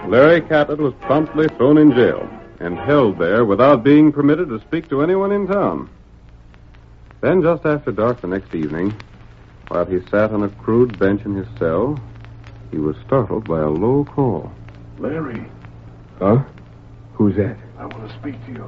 Larry Catlett was promptly thrown in jail and held there without being permitted to speak to anyone in town. Then, just after dark the next evening, while he sat on a crude bench in his cell, he was startled by a low call. Larry. Huh? Who's that? I want to speak to you.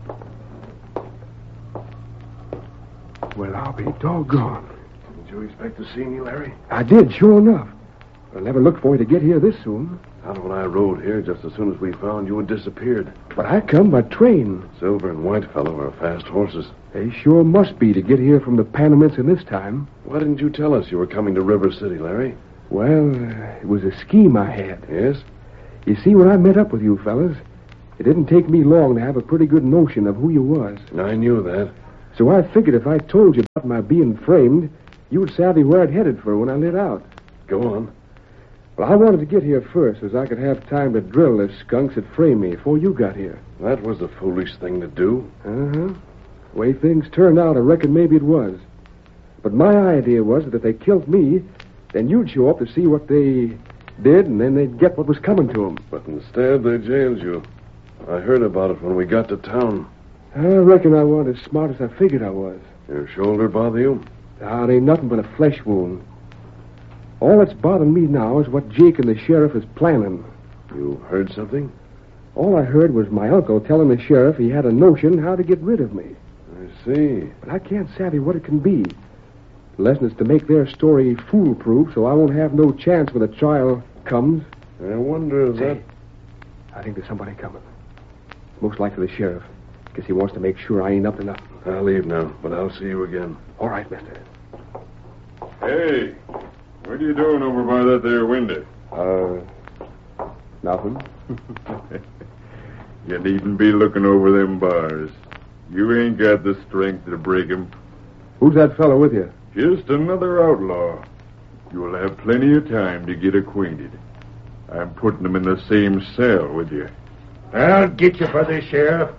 Well, I'll be doggone. Didn't you expect to see me, Larry? I did, sure enough. I never looked for you to get here this soon. Not when I rode here just as soon as we found you had disappeared. But I come by train. Silver and Whitefellow are fast horses. They sure must be to get here from the Panamints in this time. Why didn't you tell us you were coming to River City, Larry? Well, it was a scheme I had. Yes? You see, when I met up with you fellas, it didn't take me long to have a pretty good notion of who you was. I knew that. So I figured if I told you about my being framed, you would savvy where I'd headed for when I lit out. Go on. Well, I wanted to get here first, so I could have time to drill the skunks that framed me before you got here. That was a foolish thing to do. Uh-huh. The way things turned out, I reckon maybe it was. But my idea was that if they killed me, then you'd show up to see what they did, and then they'd get what was coming to them. But instead, they jailed you. I heard about it when we got to town. I reckon I wasn't as smart as I figured I was. Your shoulder bother you? Now, it ain't nothing but a flesh wound. All that's bothering me now is what Jake and the sheriff is planning. You heard something? All I heard was my uncle telling the sheriff he had a notion how to get rid of me. I see. But I can't savvy what it can be. The lesson is to make their story foolproof so I won't have no chance when the trial comes. I wonder if that... I think there's somebody coming. Most likely the sheriff. Guess he wants to make sure I ain't up to nothing. I'll leave now, but I'll see you again. All right, mister. Hey, what are you doing over by that there window? Nothing. You needn't be looking over them bars. You ain't got the strength to break 'em. Who's that fellow with you? Just another outlaw. You'll have plenty of time to get acquainted. I'm putting them in the same cell with you. I'll get you for this, Sheriff.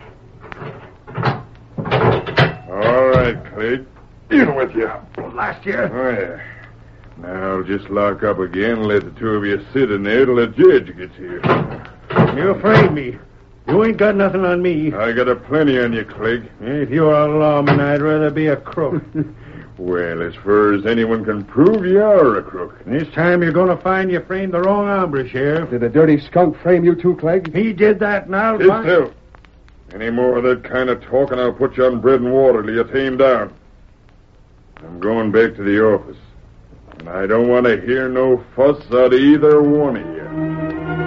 All right, Clegg. In with you. Last year. Oh, yeah. Now, just lock up again and let the two of you sit in there till the judge gets here. You afraid me. You ain't got nothing on me. I got a plenty on you, Clegg. If you're a lawman, I'd rather be a crook. Well, as far as anyone can prove, you are a crook. This time you're going to find you framed the wrong hombre, Sheriff. Did the dirty skunk frame you too, Clegg? He did that, and I'll Sit find... still. Any more of that kind of talk, and I'll put you on bread and water till you tame down. I'm going back to the office. And I don't want to hear no fuss out of either one of you.